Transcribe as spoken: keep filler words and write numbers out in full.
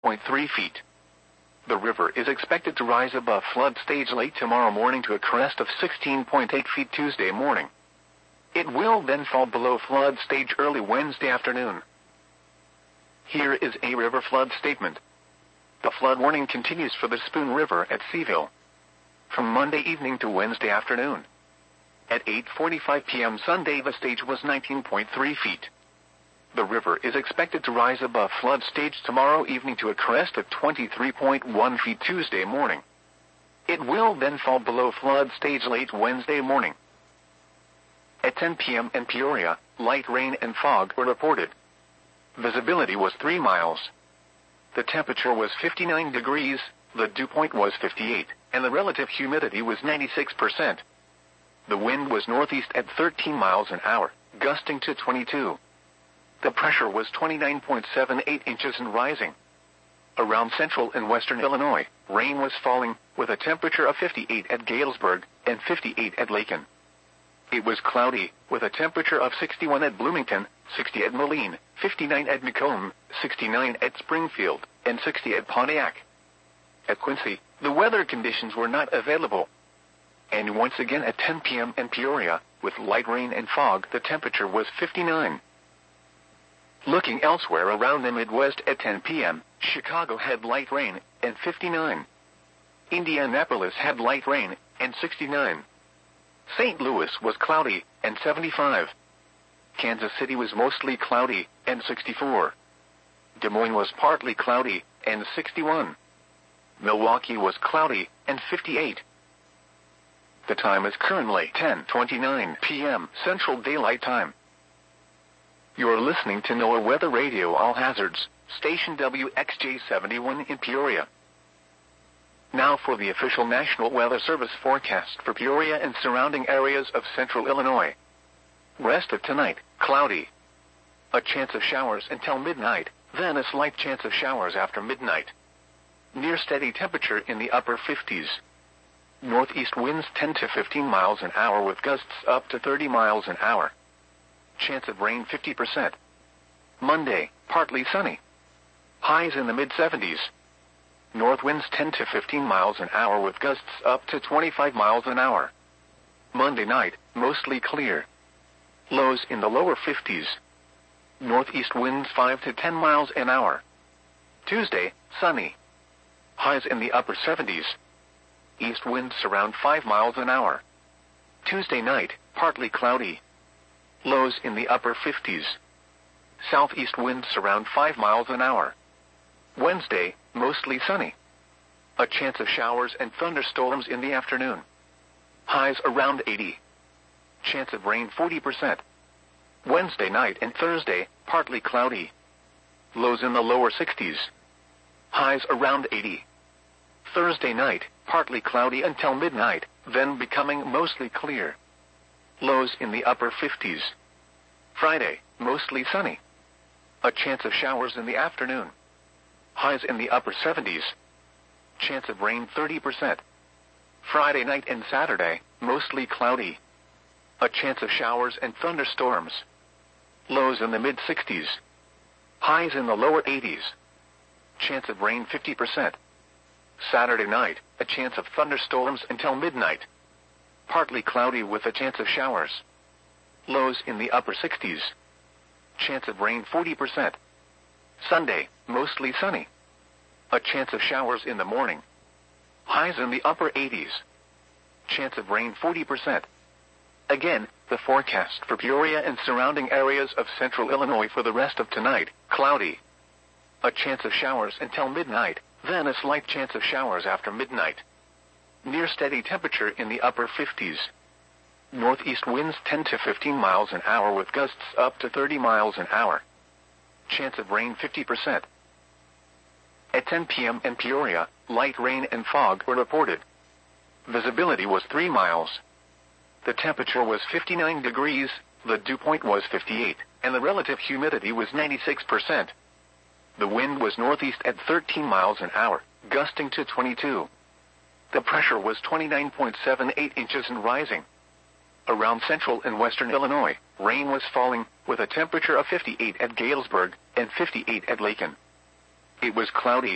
point three feet. The river is expected to rise above flood stage late tomorrow morning to a crest of sixteen point eight feet Tuesday morning. It will then fall below flood stage early Wednesday afternoon. Here is a river flood statement. The flood warning continues for the Spoon River at Seaville from Monday evening to Wednesday afternoon. At eight forty-five p m Sunday, the stage was nineteen point three feet. The river is expected to rise above flood stage tomorrow evening to a crest of twenty-three point one feet Tuesday morning. It will then fall below flood stage late Wednesday morning. At ten p m in Peoria, light rain and fog were reported. Visibility was three miles. The temperature was fifty-nine degrees, the dew point was fifty-eight, and the relative humidity was ninety-six percent. The wind was northeast at thirteen miles an hour, gusting to twenty-two. The pressure was twenty-nine point seven eight inches and rising. Around central and western Illinois, rain was falling, with a temperature of fifty-eight at Galesburg and fifty-eight at Lakin. It was cloudy, with a temperature of sixty-one at Bloomington, sixty at Moline, fifty-nine at Macomb, sixty-nine at Springfield, and sixty at Pontiac. At Quincy, the weather conditions were not available. And once again at ten p m in Peoria, with light rain and fog, the temperature was fifty-nine. Looking elsewhere around the Midwest at ten p m, Chicago had light rain and fifty-nine. Indianapolis had light rain and sixty-nine. Saint Louis was cloudy and seventy-five. Kansas City was mostly cloudy and sixty-four. Des Moines was partly cloudy and sixty-one. Milwaukee was cloudy and fifty-eight. The time is currently ten twenty-nine p m Central Daylight Time. You are listening to NOAA Weather Radio All Hazards, station W X J seventy-one in Peoria. Now for the official National Weather Service forecast for Peoria and surrounding areas of central Illinois. Rest of tonight, cloudy. A chance of showers until midnight, then a slight chance of showers after midnight. Near steady temperature in the upper fifties. Northeast winds ten to fifteen miles an hour with gusts up to thirty miles an hour. Chance of rain fifty percent. Monday, partly sunny. Highs in the mid seventies. North winds ten to fifteen miles an hour with gusts up to twenty-five miles an hour. Monday night, mostly clear. Lows in the lower fifties. Northeast winds five to ten miles an hour. Tuesday, sunny. Highs in the upper seventies. East winds around five miles an hour. Tuesday night, partly cloudy. Lows in the upper fifties. Southeast winds around five miles an hour. Wednesday, mostly sunny. A chance of showers and thunderstorms in the afternoon. Highs around eighty. Chance of rain forty percent. Wednesday night and Thursday, partly cloudy. Lows in the lower sixties. Highs around eighty. Thursday night, partly cloudy until midnight, then becoming mostly clear. Lows in the upper fifties. Friday, mostly sunny. A chance of showers in the afternoon. Highs in the upper seventies. Chance of rain thirty percent. Friday night and Saturday, mostly cloudy. A chance of showers and thunderstorms. Lows in the mid sixties. Highs in the lower eighties. Chance of rain fifty percent. Saturday night, a chance of thunderstorms until midnight. Partly cloudy with a chance of showers. Lows in the upper sixties. Chance of rain forty percent. Sunday, mostly sunny. A chance of showers in the morning. Highs in the upper eighties. Chance of rain forty percent. Again, the forecast for Peoria and surrounding areas of central Illinois for the rest of tonight, cloudy. A chance of showers until midnight, then a slight chance of showers after midnight. Near steady temperature in the upper fifties. Northeast winds ten to fifteen miles an hour with gusts up to thirty miles an hour. Chance of rain fifty percent. At ten p m in Peoria, light rain and fog were reported. Visibility was three miles. The temperature was fifty-nine degrees, the dew point was fifty-eight, and the relative humidity was ninety-six percent. The wind was northeast at thirteen miles an hour, gusting to twenty-two. The pressure was twenty-nine point seven eight inches and rising. Around central and western Illinois, rain was falling, with a temperature of fifty-eight at Galesburg and fifty-eight at Lakin. It was cloudy,